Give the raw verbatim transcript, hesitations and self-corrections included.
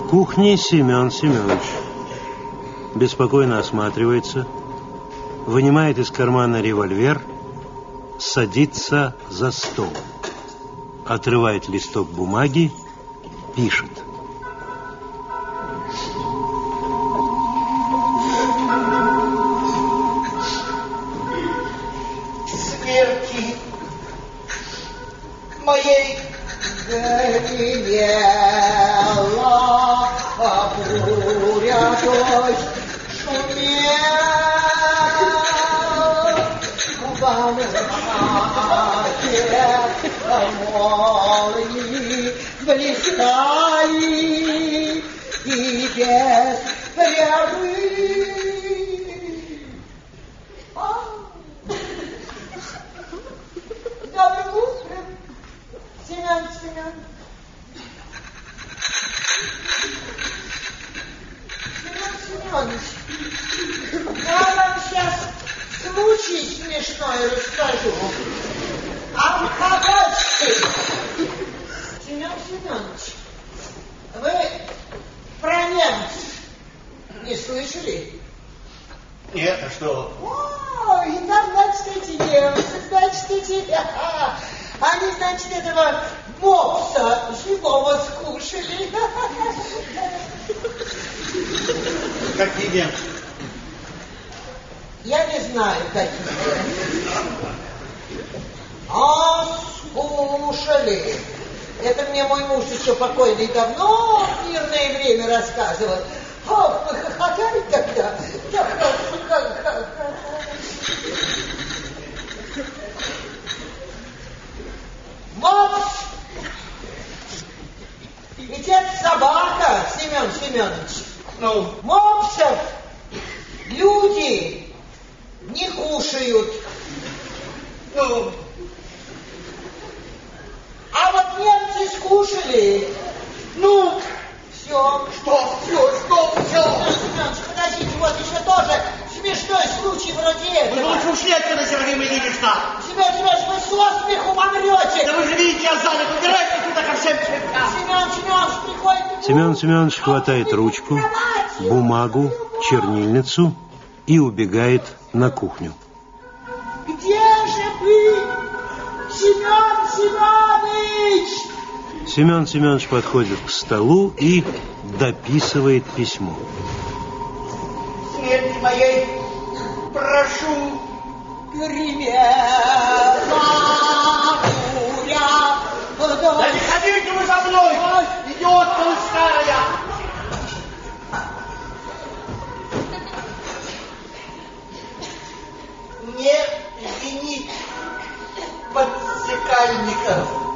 кухне Семен Семенович беспокойно осматривается, вынимает из кармана револьвер, садится за стол, отрывает листок бумаги, пишет. Смерти моей гремела, а буря дождь шумел, в банке молнии блистали и без прерывы. Доброе утро, Семен Семенович. Семен Семенович, я вам сейчас случай смешной расскажу. А в кабачке, Семен Семенович, вы про немцев не слышали? Нет, а что? Ой, там, значит, эти немцы, значит, эти... Они, значит, этого мопса живого скушали. Какие немцы? Я не знаю, какие. А скушали. Это мне мой муж еще покойный давно в мирное время рассказывал. Ох, мы хохотали тогда. Мопс! Ведь это собака, Семен Семенович. Ну? Мопсов люди не кушают. Ну? А вот немцы скушали. Ну? Все. Что? Все, что? Все. Семен Семенович, подождите, вот еще тоже смешной случай вроде этого. Вы лучше ушли отсюда, Сергей Мединична. Семен Семенович, вы со смеху помрете. Да вы же видите, я занят. Убирайте отсюда ко всем чертям. Семен Семенович приходит... Семен Семенович хватает ручку, бумагу, чернильницу и убегает на кухню. Где же вы, Семен Семенович? Семен Семенович подходит к столу и дописывает письмо. Смерти моей прошу. Гремела буря. Да не ходите вы за мной, идиотка вы старая. Не винить подсекальников.